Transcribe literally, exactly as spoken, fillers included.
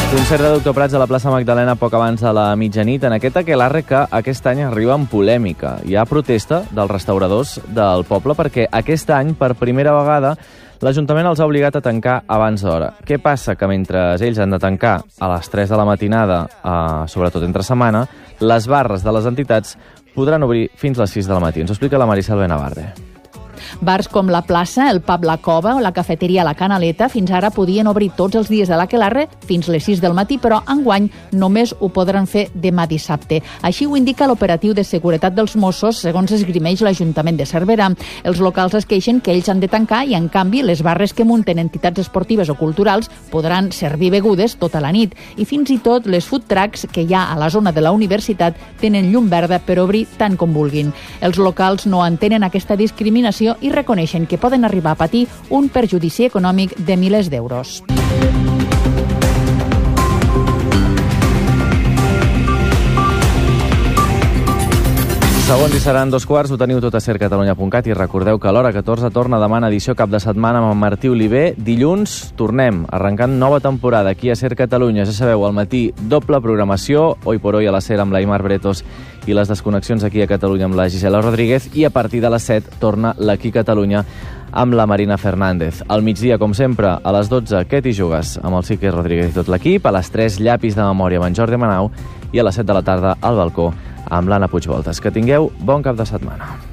Concert de Doctor Prats a la plaça Magdalena poc abans de la mitjanit. En aquest aquelarre que aquest any arriba amb polèmica. Hi ha protesta dels restauradors del poble perquè aquest any, per primera vegada, l'Ajuntament els ha obligat a tancar abans d'hora. Què passa? Que mentre ells han de tancar a les tres de la matinada, eh, sobretot entre setmana, les barres de les entitats podran obrir fins a les sis de la matí. Ens ho explica la Maricel Benavarre. Bars com la plaça, el pub La Cova o la cafeteria La Canaleta fins ara podien obrir tots els dies de l'aquelarre fins les sis del matí, però enguany només ho podran fer demà dissabte. Així ho indica l'operatiu de seguretat dels Mossos, segons esgrimeix l'Ajuntament de Cervera. Els locals es queixen que ells han de tancar i, en canvi, les barres que munten entitats esportives o culturals podran servir begudes tota la nit. I fins i tot les food trucks que hi ha a la zona de la universitat tenen llum verda per obrir tant com vulguin. Els locals no entenen aquesta discriminació i reconeixen que poden arribar a patir un perjudici econòmic de milers d'euros. Segons i seran dos quarts, ho teniu tot a ser catalunya punt cat i recordeu que a l'hora catorze torna demà en edició cap de setmana amb en Martí Oliver. Dilluns tornem, arrencant nova temporada aquí a Ser Catalunya. Ja sabeu, al matí doble programació, Hoy por Hoy a la Ser amb l'Aimar Bretos i les desconnexions aquí a Catalunya amb la Gisela Rodríguez, i a partir de les set torna l'Aquí Catalunya amb la Marina Fernández. Al migdia, com sempre, a les dotze, Què t'hi jugues? Amb el Sique Rodríguez i tot l'equip. A les tres, Llapis de memòria amb en Jordi Manau. I a les set de la tarda, al balcó, amb l'Anna Puigvoltes. Que tingueu bon cap de setmana.